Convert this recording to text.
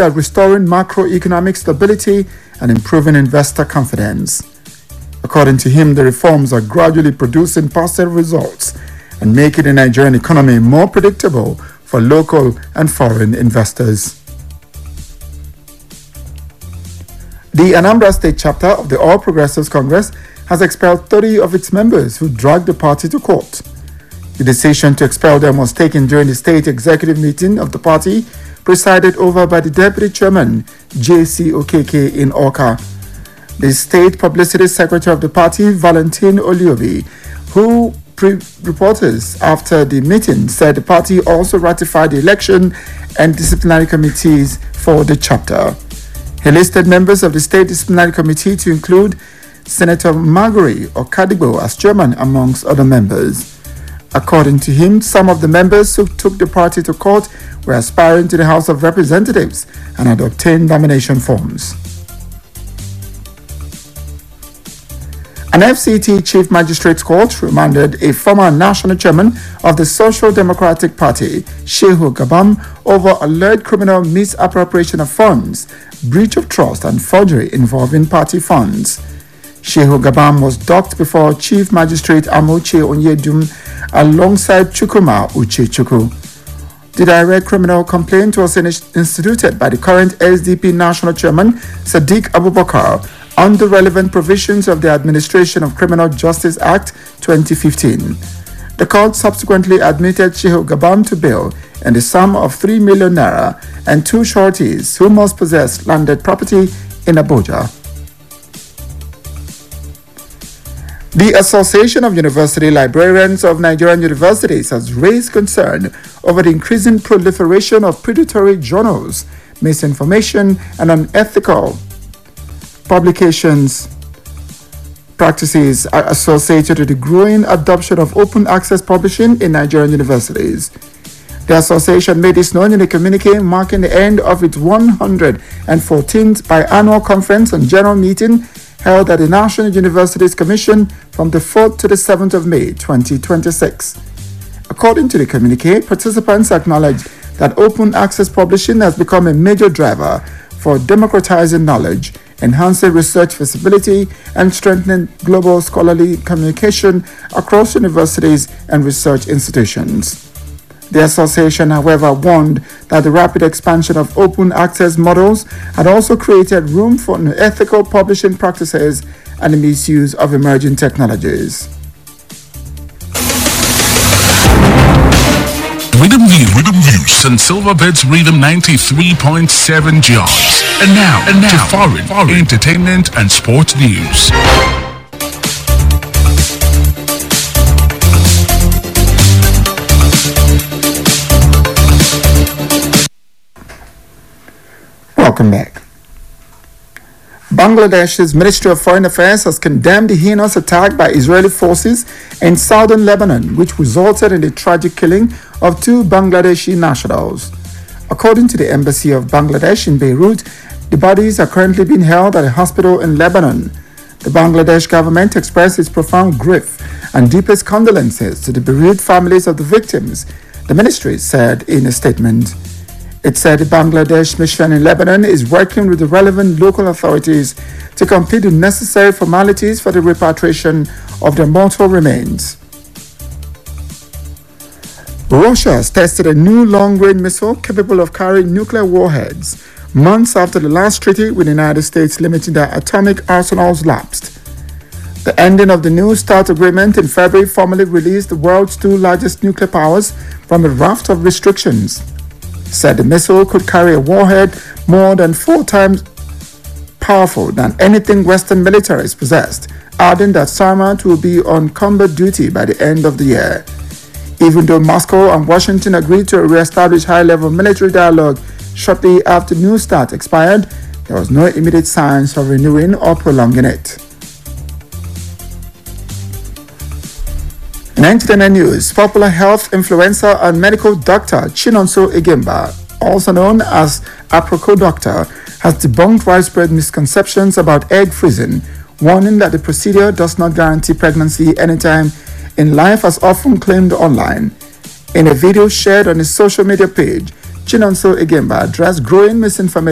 at restoring macroeconomic stability and improving investor confidence. According to him, the reforms are gradually producing positive results and making the Nigerian economy more predictable for local and foreign investors. The Anambra State chapter of the All Progressives Congress has expelled 30 of its members who dragged the party to court. The decision to expel them was taken during the state executive meeting of the party, presided over by the deputy chairman, J.C. Okeke in Awka. The state publicity secretary of the party, Valentin Oliobi, who reporters after the meeting said the party also ratified the election and disciplinary committees for the chapter. He listed members of the State Disciplinary Committee to include Senator Marguerite Okadigbo as chairman amongst other members. According to him, some of the members who took the party to court were aspiring to the House of Representatives and had obtained nomination forms. An FCT Chief Magistrates Court remanded a former national chairman of the Social Democratic Party, Shehu Gabam, over alleged criminal misappropriation of funds, breach of trust and forgery involving party funds. Shehu Gabam was docked before Chief Magistrate Amoche Onyedum alongside Chukuma Uchechukwu. The direct criminal complaint was instituted by the current SDP National Chairman, Sadiq Abubakar, on the relevant provisions of the Administration of Criminal Justice Act 2015. The court subsequently admitted Shehu Gabam to bail in the sum of 3 million naira and 2 sureties who must possess landed property in Abuja. The Association of University Librarians of Nigerian Universities has raised concern over the increasing proliferation of predatory journals, misinformation, and unethical publications practices are associated with the growing adoption of open access publishing in Nigerian universities. The association made this known in a communique marking the end of its 114th biannual conference and general meeting held at the National Universities Commission from the 4th to the 7th of May 2026. According to the communique, participants acknowledged that open access publishing has become a major driver for democratizing knowledge, enhancing research feasibility, and strengthening global scholarly communication across universities and research institutions. The association, however, warned that the rapid expansion of open access models had also created room for unethical publishing practices and the misuse of emerging technologies. Rhythm News and Silverbirds Rhythm 93.7 jobs. And now to foreign entertainment and sports news. Welcome back. Bangladesh's Ministry of Foreign Affairs has condemned the heinous attack by Israeli forces in southern Lebanon, which resulted in the tragic killing of 2 Bangladeshi nationals. According to the Embassy of Bangladesh in Beirut, the bodies are currently being held at a hospital in Lebanon. The Bangladesh government expressed its profound grief and deepest condolences to the bereaved families of the victims, the ministry said in a statement. It said the Bangladesh mission in Lebanon is working with the relevant local authorities to complete the necessary formalities for the repatriation of their mortal remains. Russia has tested a new long-range missile capable of carrying nuclear warheads, months after the last treaty with the United States limiting their atomic arsenals lapsed. The ending of the New START agreement in February formally released the world's 2 largest nuclear powers from a raft of restrictions. Said the missile could carry a warhead more than 4 times powerful than anything Western militaries possessed, adding that SARMAT will be on combat duty by the end of the year. Even though Moscow and Washington agreed to re-establish high-level military dialogue shortly after New START expired, there was no immediate signs of renewing or prolonging it. In entertainment news, popular health influencer and medical doctor Chinonso Igemba, also known as Aproko Doctor, has debunked widespread misconceptions about egg freezing, warning that the procedure does not guarantee pregnancy anytime in life as often claimed online. In a video shared on his social media page, Chinonso Igemba addressed growing misinformation